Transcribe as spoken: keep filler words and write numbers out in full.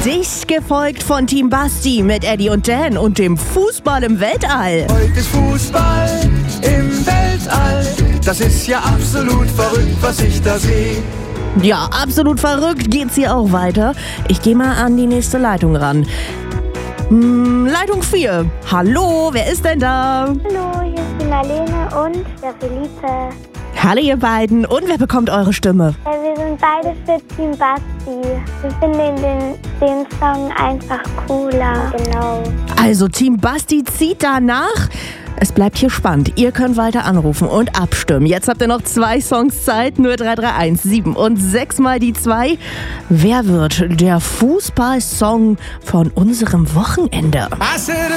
Dicht gefolgt von Team Basti mit Eddie und Dan und dem Fußball im Weltall. Heute ist Fußball im Weltall. Das ist ja absolut verrückt, was ich da sehe. Ja, absolut verrückt geht's hier auch weiter. Ich gehe mal an die nächste Leitung ran. Hm, Leitung vier. Hallo, wer ist denn da? Hallo, hier ist die Marlene und der Felipe. Hallo ihr beiden. Und wer bekommt eure Stimme? Ja, wir sind beide für Team Basti. Wir finden den, den Song einfach cooler. Genau. Also Team Basti zieht danach. Es bleibt hier spannend. Ihr könnt weiter anrufen und abstimmen. Jetzt habt ihr noch zwei Songs Zeit. null drei drei eins sieben und sechs mal die zwei. Wer wird der Fußballsong von unserem Wochenende?